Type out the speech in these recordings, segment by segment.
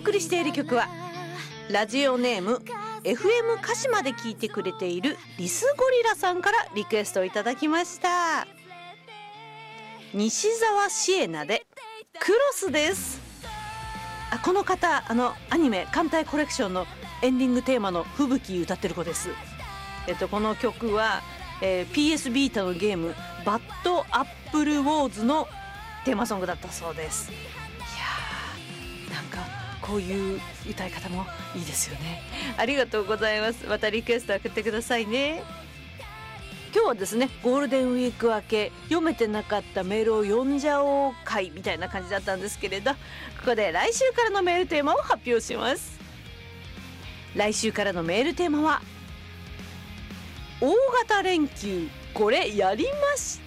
送りしている曲はラジオネーム FM 鹿島で聴いてくれているリスゴリラさんからリクエストをいただきました。西澤シエナでクロスです。この方アニメ艦隊コレクションのエンディングテーマの吹雪歌ってる子です。この曲は、PS ビータのゲームバッドアップルウォーズのテーマソングだったそうです。いやー、なんかこういう歌い方もいいですよね。ありがとうございます。またリクエスト送ってくださいね。今日はですね、ゴールデンウィーク明け読めてなかったメールを読んじゃおう会みたいな感じだったんですけれど、ここで来週からのメールテーマを発表します。来週からのメールテーマは大型連休これやりました。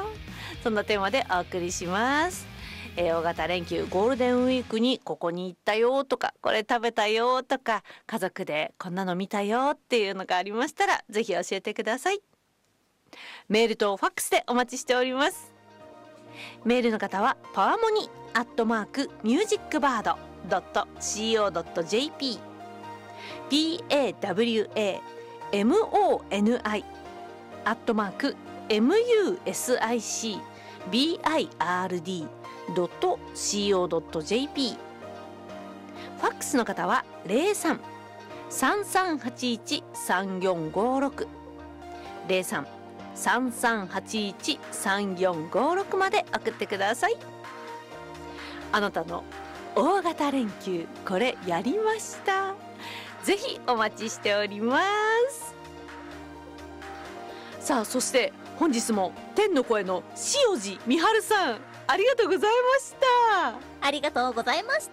そんなテーマでお送りします。大型連休ゴールデンウィークにここに行ったよとか、これ食べたよとか、家族でこんなの見たよっていうのがありましたらぜひ教えてください。メールとファックスでお待ちしております。メールの方はパワモニ@musicbird.co.jp PAWAMONI @musicbird.co.jp ファックスの方は 03-3381-3456 03-3381-3456 まで送ってください。あなたの大型連休これやりました。ぜひお待ちしております。さあ、そして本日も天の声の塩路美春さん、ありがとうございました。 ありがとうございました。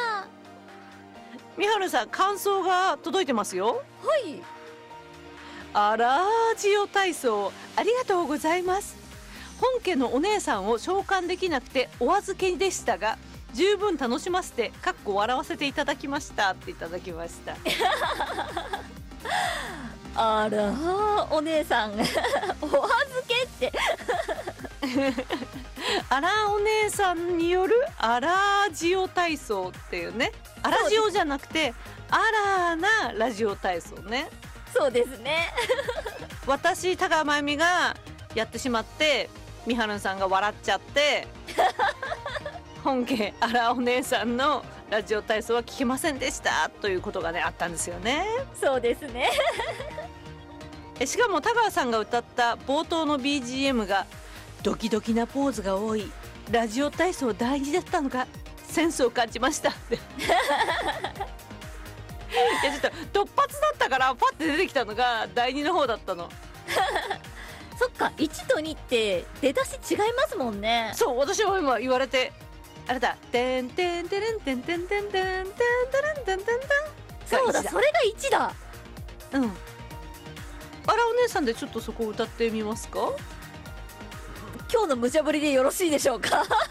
美春さん、感想が届いてますよ。 はい。 ラジオ体操ありがとうございます。本家のお姉さんを召喚できなくてお預けでしたが、十分楽しませて笑わせていただきましたっていただきました。 あらお姉さんお預けってアラお姉さんによるアラジオ体操っていうね、アラジオじゃなくてアラなラジオ体操ね。 そうですね。 私田川真由美がやってしまって美春さんが笑っちゃって本家アラお姉さんのラジオ体操は聞けませんでしたということがねあったんですよね。 そうですね。 しかも田川さんが歌った冒頭の BGM がドキドキなポーズが多いラジオ体操大事だったのがセンスを感じましたっていやちょっと突発だったからパッて出てきたのが第2の方だったの。 そっか、1と2って出だし違いますもんね。 そう、私は今言われてあれだ、てんてんてれんてんてんてんてんてんてんてんてんてんてん、 そうだ、それが1だ。 うん。あらお姉さんでちょっとそこ歌ってみますか。 今日の無茶ぶりでよろしいでしょうか。